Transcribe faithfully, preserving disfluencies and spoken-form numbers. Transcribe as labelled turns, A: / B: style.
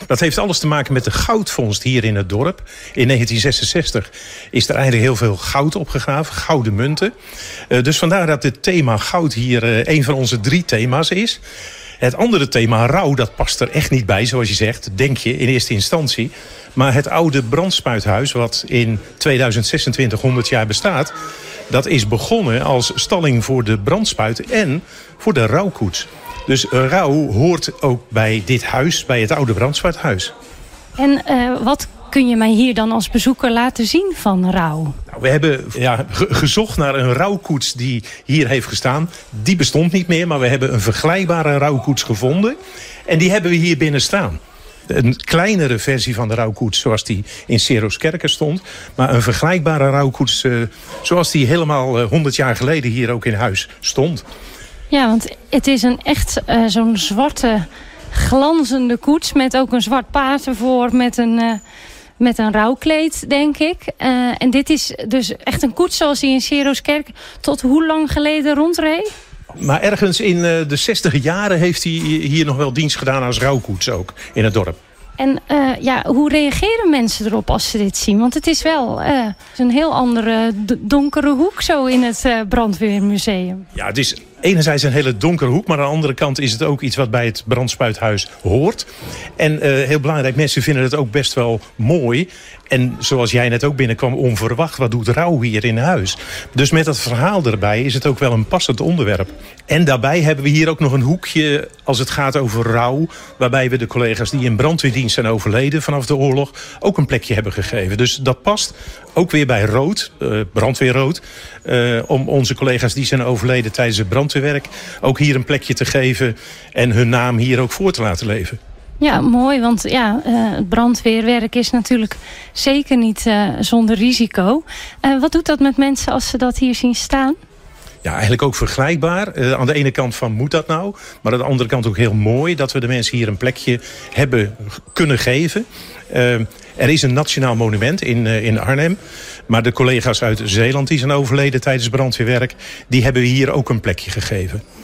A: Dat heeft alles te maken met de goudvondst hier in het dorp. In negentien zesenzestig is er eigenlijk heel veel goud opgegraven, gouden munten. Uh, dus vandaar dat het thema goud hier uh, een van onze drie thema's is. Het andere thema, rouw, dat past er echt niet bij, zoals je zegt, denk je in eerste instantie. Maar het oude brandspuithuis, wat in tweeduizend zesentwintig honderd jaar bestaat, dat is begonnen als stalling voor de brandspuit en voor de rouwkoets. Dus rouw hoort ook bij dit huis, bij het oude brandspuithuis.
B: En uh, wat kun je mij hier dan als bezoeker laten zien van rouw?
A: Nou, we hebben ja, ge- gezocht naar een rouwkoets die hier heeft gestaan. Die bestond niet meer, maar we hebben een vergelijkbare rouwkoets gevonden. En die hebben we hier binnen staan. Een kleinere versie van de rouwkoets zoals die in Seroskerke stond. Maar een vergelijkbare rouwkoets uh, zoals die helemaal uh, honderd jaar geleden hier ook in huis stond.
B: Ja, want het is een echt uh, zo'n zwarte glanzende koets met ook een zwart paard ervoor met een, uh, met een rouwkleed, denk ik. Uh, en dit is dus echt een koets zoals die in Seroskerke tot hoe lang geleden rondreed?
A: Maar ergens in uh, de zestig jaren heeft hij hier nog wel dienst gedaan als rouwkoets ook in het dorp.
B: En uh, ja, hoe reageren mensen erop als ze dit zien? Want het is wel uh, een heel andere d- donkere hoek zo in het uh, brandweermuseum.
A: Ja, het is enerzijds een hele donkere hoek, maar aan de andere kant is het ook iets wat bij het brandspuithuis hoort. En uh, heel belangrijk, mensen vinden het ook best wel mooi. En zoals jij net ook binnenkwam, onverwacht, wat doet rouw hier in huis? Dus met dat verhaal erbij is het ook wel een passend onderwerp. En daarbij hebben we hier ook nog een hoekje als het gaat over rouw, waarbij we de collega's die in brandweerdienst zijn overleden vanaf de oorlog ook een plekje hebben gegeven. Dus dat past ook weer bij rood, uh, brandweerrood, uh, om onze collega's die zijn overleden tijdens het brandweerwerk ook hier een plekje te geven en hun naam hier ook voor te laten leven.
B: Ja, mooi, want ja, uh, het brandweerwerk is natuurlijk zeker niet uh, zonder risico. Uh, wat doet dat met mensen als ze dat hier zien staan?
A: Ja, eigenlijk ook vergelijkbaar. Uh, aan de ene kant van moet dat nou? Maar aan de andere kant ook heel mooi dat we de mensen hier een plekje hebben kunnen geven. Uh, er is een nationaal monument in, uh, in Arnhem. Maar de collega's uit Zeeland die zijn overleden tijdens brandweerwerk, die hebben we hier ook een plekje gegeven.